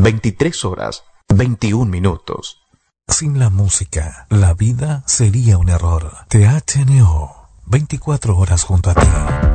23 horas, 21 minutos. Sin la música, la vida sería un error. THNO, 24 horas junto a ti.